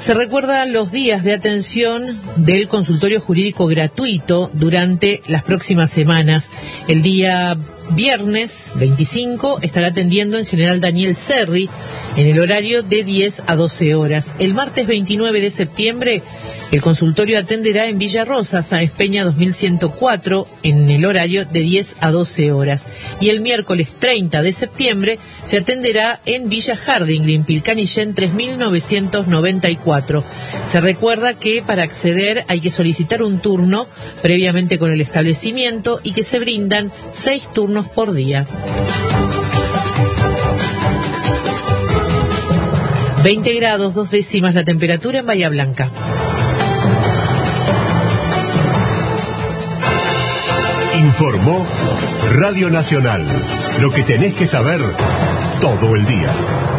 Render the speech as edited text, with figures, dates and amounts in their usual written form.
Se recuerdan los días de atención del consultorio jurídico gratuito durante las próximas semanas. El día viernes 25 estará atendiendo en General Daniel Serri en el horario de 10 a 12 horas. El martes 29 de septiembre el consultorio atenderá en Villa Rosa, Sáenz Peña 2104, en el horario de 10 a 12 horas. Y el miércoles 30 de septiembre se atenderá en Villa Harding, Pilcanillén 3994. Se recuerda que para acceder hay que solicitar un turno previamente con el establecimiento y que se brindan 6 turnos por día. 20 grados 2 décimas la temperatura en Bahía Blanca. Informó Radio Nacional. Lo que tenés que saber todo el día.